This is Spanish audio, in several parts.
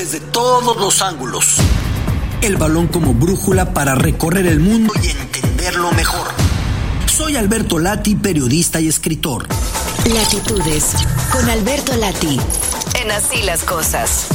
desde todos los ángulos. El balón como brújula para recorrer el mundo y entenderlo mejor. Soy Alberto Lati, periodista y escritor. Latitudes con Alberto Lati. En Así las Cosas.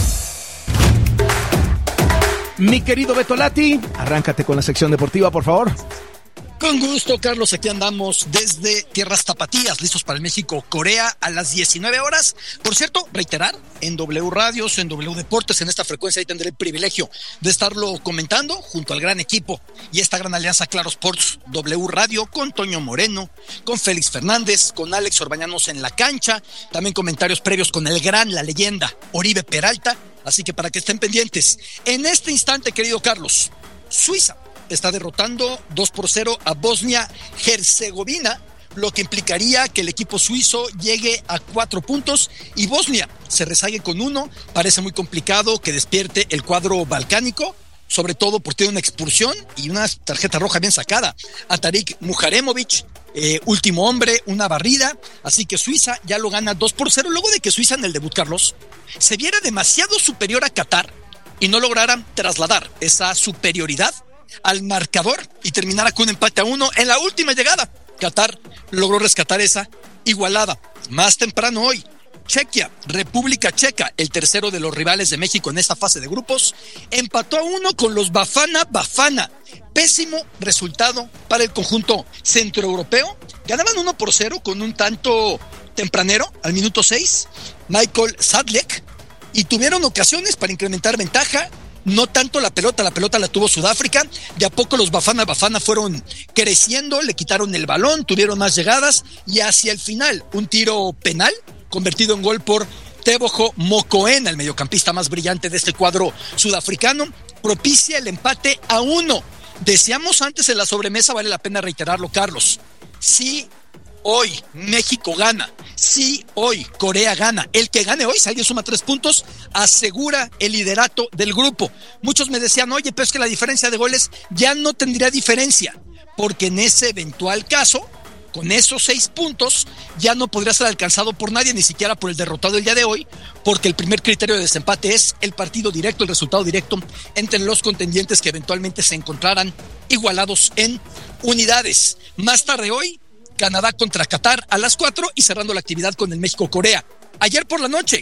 Mi querido Beto Lati, arráncate con la sección deportiva, por favor. Con gusto, Carlos, aquí andamos desde tierras tapatías, listos para el México-Corea a las 19 horas. Por cierto, reiterar, en W Radios, en W Deportes, en esta frecuencia ahí tendré el privilegio de estarlo comentando junto al gran equipo y esta gran alianza Claro Sports W Radio con Toño Moreno, con Félix Fernández, con Alex Orbañanos en la cancha, también comentarios previos con el gran, la leyenda, Oribe Peralta, así que para que estén pendientes. En este instante, querido Carlos, Suiza está derrotando 2-0 a Bosnia-Herzegovina, lo que implicaría que el equipo suizo llegue a 4 puntos y Bosnia se rezague con 1. Parece muy complicado que despierte el cuadro balcánico, sobre todo porque tiene una expulsión y una tarjeta roja bien sacada a Tarik Muharemovic, último hombre, una barrida, así que Suiza ya lo gana 2-0, luego de que Suiza en el debut, Carlos, se viera demasiado superior a Qatar y no lograran trasladar esa superioridad al marcador y terminara con un empate a 1 en la última llegada. Qatar logró rescatar esa igualada. Más temprano hoy, Chequia, República Checa, el tercero de los rivales de México en esta fase de grupos, empató a 1 con los Bafana. Pésimo resultado para el conjunto centroeuropeo. Ganaban 1-0 con un tanto tempranero al minuto 6, Michael Sadlek, y tuvieron ocasiones para incrementar ventaja. No tanto la pelota la tuvo Sudáfrica. De a poco los Bafana fueron creciendo, le quitaron el balón, tuvieron más llegadas y hacia el final un tiro penal convertido en gol por Tebogo Mokoena, el mediocampista más brillante de este cuadro sudafricano, propicia el empate a 1. Decíamos antes en la sobremesa, vale la pena reiterarlo, Carlos, si hoy México gana, si hoy Corea gana, el que gane hoy, si alguien suma 3 puntos, asegura el liderato del grupo. Muchos me decían, oye, pero es que la diferencia de goles ya no tendría diferencia, porque en ese eventual caso, con esos 6 puntos, ya no podría ser alcanzado por nadie, ni siquiera por el derrotado el día de hoy, porque el primer criterio de desempate es el partido directo, el resultado directo entre los contendientes que eventualmente se encontraran igualados en unidades. Más tarde hoy, Canadá contra Qatar a las 4 y cerrando la actividad con el México-Corea. Ayer por la noche,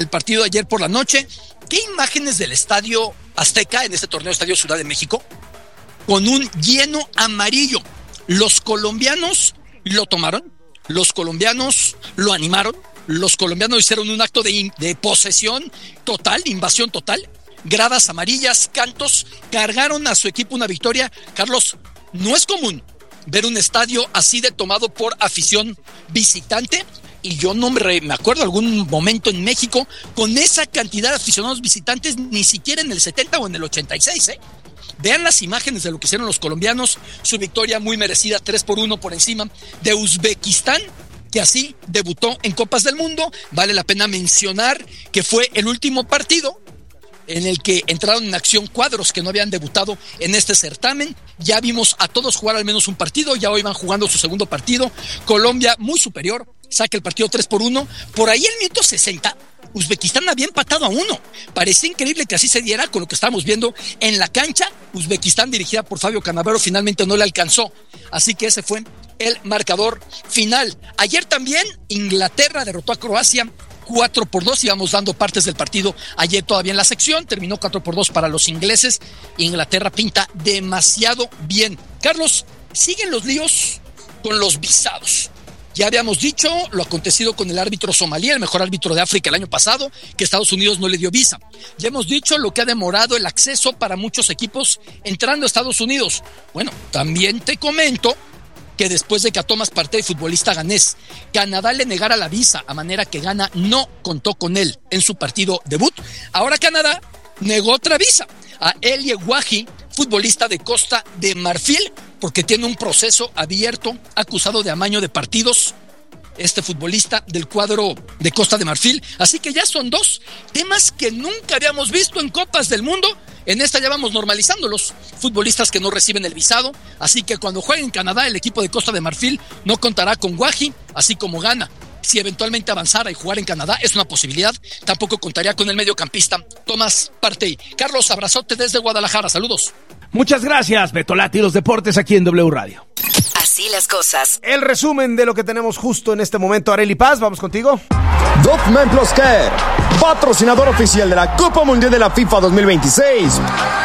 ¿qué imágenes del Estadio Azteca en este torneo Estadio Ciudad de México? Con un lleno amarillo. Los colombianos lo tomaron, los colombianos lo animaron, los colombianos hicieron un acto de posesión total, de invasión total, gradas amarillas, cantos, cargaron a su equipo una victoria. Carlos, no es común ver un estadio así de tomado por afición visitante, y yo no me acuerdo algún momento en México con esa cantidad de aficionados visitantes, ni siquiera en el 70 o en el 86, Vean las imágenes de lo que hicieron los colombianos, su victoria muy merecida, 3-1 por encima de Uzbekistán, que así debutó en Copas del Mundo. Vale la pena mencionar que fue el último partido en el que entraron en acción cuadros que no habían debutado en este certamen. Ya vimos a todos jugar al menos un partido, ya hoy van jugando su segundo partido. Colombia muy superior, saca el partido 3-1. Por ahí el minuto 60, Uzbekistán había empatado a 1. Parecía increíble que así se diera con lo que estábamos viendo en la cancha. Uzbekistán, dirigida por Fabio Cannavaro, finalmente no le alcanzó. Así que ese fue el marcador final. Ayer también Inglaterra derrotó a Croacia 4-2, íbamos dando partes del partido ayer todavía en la sección, terminó 4-2 para los ingleses. Inglaterra pinta demasiado bien. Carlos, siguen los líos con los visados. Ya habíamos dicho lo acontecido con el árbitro somalí, el mejor árbitro de África el año pasado, que Estados Unidos no le dio visa. Ya hemos dicho lo que ha demorado el acceso para muchos equipos entrando a Estados Unidos. Bueno, también te comento que después de que a Thomas Partey, futbolista ganés, Canadá le negara la visa, a manera que Ghana no contó con él en su partido debut, ahora Canadá negó otra visa a Elie Wahi, futbolista de Costa de Marfil, porque tiene un proceso abierto acusado de amaño de partidos, este futbolista del cuadro de Costa de Marfil. Así que ya son 2 temas que nunca habíamos visto en Copas del Mundo. En esta ya vamos normalizando los futbolistas que no reciben el visado. Así que cuando juegue en Canadá, el equipo de Costa de Marfil no contará con Wahi, así como Ghana si eventualmente avanzara y jugar en Canadá, es una posibilidad. Tampoco contaría con el mediocampista Tomás Partey. Carlos, abrazote desde Guadalajara, saludos. Muchas gracias, Beto Lati, los deportes aquí en W Radio. Así las cosas. El resumen de lo que tenemos justo en este momento. Arely Paz, vamos contigo. Document Plus Care, patrocinador oficial de la Copa Mundial de la FIFA 2026,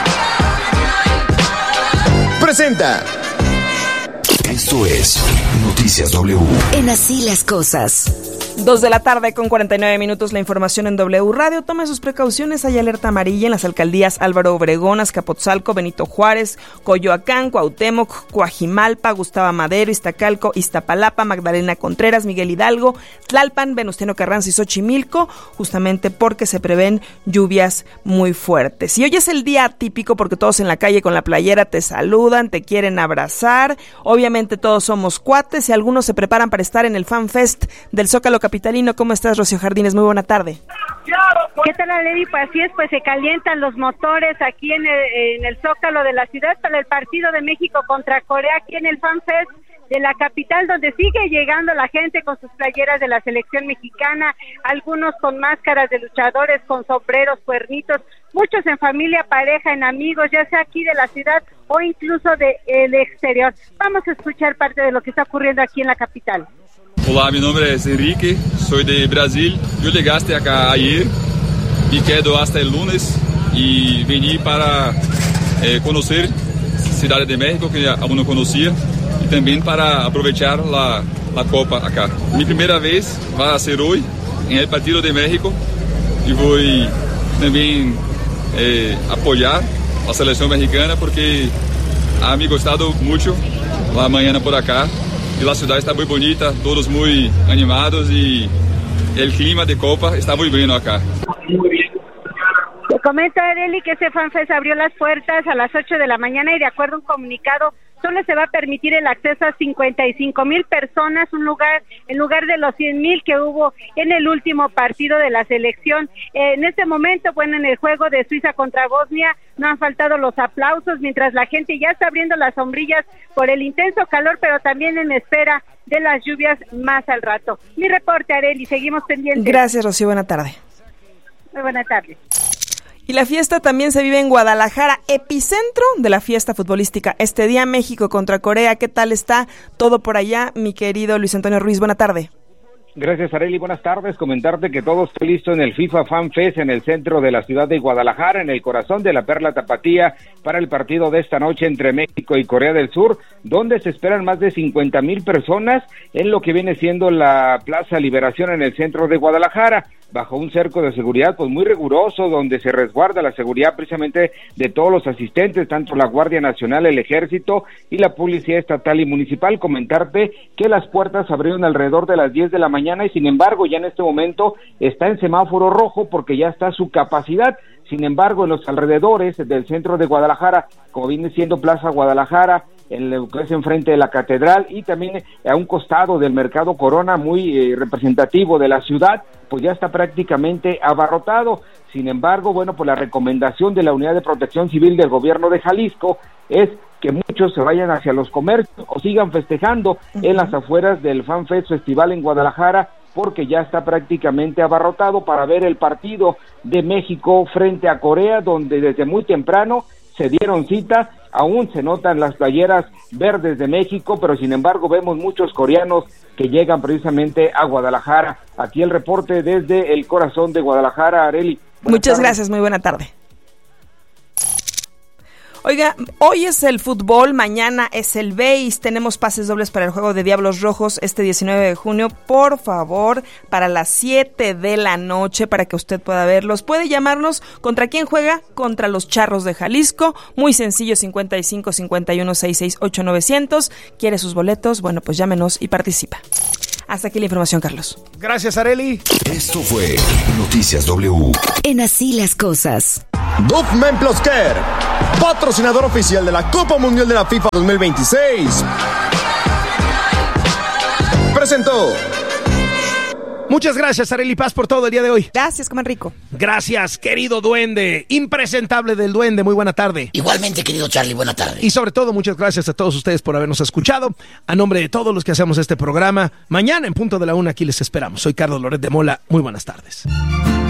presenta. Esto es Noticias W. En Así las cosas. 2:49 p.m, la información en W Radio. Tome sus precauciones, hay alerta amarilla en las alcaldías Álvaro Obregón, Azcapotzalco, Benito Juárez, Coyoacán, Cuauhtémoc, Coajimalpa, Gustavo Madero, Iztacalco, Iztapalapa, Magdalena Contreras, Miguel Hidalgo, Tlalpan, Venustiano Carranza y Xochimilco, justamente porque se prevén lluvias muy fuertes. Y hoy es el día típico porque todos en la calle con la playera te saludan, te quieren abrazar, obviamente todos somos cuates y algunos se preparan para estar en el Fan Fest del Zócalo capitalino. ¿Cómo estás, Rocío Jardines? Muy buena tarde. ¿Qué tal, Lady? Pues así es, pues se calientan los motores aquí en el Zócalo de la ciudad para el partido de México contra Corea, aquí en el Fan Fest de la capital, donde sigue llegando la gente con sus playeras de la selección mexicana, algunos con máscaras de luchadores, con sombreros, cuernitos, muchos en familia, pareja, en amigos, ya sea aquí de la ciudad o incluso del exterior. Vamos a escuchar parte de lo que está ocurriendo aquí en la capital. Olá, mi nombre es Enrique, soy de Brasil. Yo llegué hasta acá ayer y quedo hasta el lunes y vení para conocer Ciudad de México, que aún no conocía, y también para aprovechar la Copa acá. Mi primera vez va a ser hoy en el partido de México y voy también apoyar a selección mexicana porque ha me gustado mucho la mañana por acá. Y la ciudad está muy bonita, todos muy animados y el clima de Copa está muy bueno acá. Te comento, Arely, que este FanFest abrió las puertas a las 8 de la mañana y de acuerdo a un comunicado solo se va a permitir el acceso a 55,000 personas, en lugar de los 100,000 que hubo en el último partido de la selección. En este momento, bueno, en el juego de Suiza contra Bosnia, no han faltado los aplausos, mientras la gente ya está abriendo las sombrillas por el intenso calor, pero también en espera de las lluvias más al rato. Mi reporte, Arely, seguimos pendientes. Gracias, Rocío, buena tarde. Muy buena tarde. Y la fiesta también se vive en Guadalajara, epicentro de la fiesta futbolística. Este día México contra Corea. ¿Qué tal está todo por allá, mi querido Luis Antonio Ruiz? Buena tarde. Gracias, Arely. Buenas tardes. Comentarte que todo está listo en el FIFA Fan Fest en el centro de la ciudad de Guadalajara, en el corazón de la Perla Tapatía, para el partido de esta noche entre México y Corea del Sur, donde se esperan más de 50,000 personas en lo que viene siendo la Plaza Liberación en el centro de Guadalajara, bajo un cerco de seguridad pues muy riguroso, donde se resguarda la seguridad precisamente de todos los asistentes, tanto la Guardia Nacional, el Ejército y la Policía Estatal y Municipal. Comentarte que las puertas se abrieron alrededor de las 10 de la mañana y sin embargo ya en este momento está en semáforo rojo porque ya está su capacidad. Sin embargo, en los alrededores del centro de Guadalajara, como viene siendo Plaza Guadalajara, en lo que es enfrente de la catedral y también a un costado del Mercado Corona, muy representativo de la ciudad, pues ya está prácticamente abarrotado. Sin embargo, bueno, pues la recomendación de la Unidad de Protección Civil del Gobierno de Jalisco es que muchos se vayan hacia los comercios o sigan festejando en las afueras del Fan Fest Festival en Guadalajara, porque ya está prácticamente abarrotado para ver el partido de México frente a Corea, donde desde muy temprano se dieron cita. Aún se notan las playeras verdes de México, pero sin embargo vemos muchos coreanos que llegan precisamente a Guadalajara. Aquí el reporte desde el corazón de Guadalajara, Arely. Muchas gracias, muy buena tarde. Oiga, hoy es el fútbol, mañana es el béis, tenemos pases dobles para el juego de Diablos Rojos este 19 de junio, por favor, para las 7 de la noche, para que usted pueda verlos. Puede llamarnos. ¿Contra quién juega? Contra los Charros de Jalisco, muy sencillo, 55 51 66 8900. ¿Quiere sus boletos? Bueno, pues llámenos y participa. Hasta aquí la información, Carlos. Gracias, Arely. Esto fue Noticias W. En Así las cosas. Document Plus Care, patrocinador oficial de la Copa Mundial de la FIFA 2026, presentó. Muchas gracias, Arely Paz, por todo el día de hoy. Gracias, coman rico. Gracias, querido duende, impresentable del duende, muy buena tarde. Igualmente, querido Charlie, buena tarde. Y sobre todo, muchas gracias a todos ustedes por habernos escuchado. A nombre de todos los que hacemos este programa, mañana en punto de la 1 aquí les esperamos. Soy Carlos Loret de Mola, muy buenas tardes.